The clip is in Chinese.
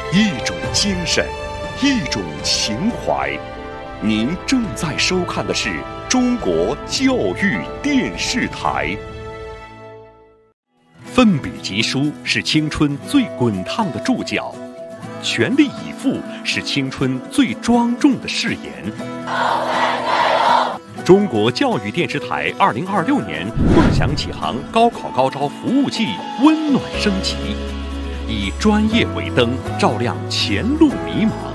一种精神，一种情怀。您正在收看的是中国教育电视台。奋笔疾书是青春最滚烫的注脚，全力以赴是青春最庄重的誓言。中国教育电视台2026年梦想启航高考高招服务季温暖升级，以专业为灯，照亮前路迷茫。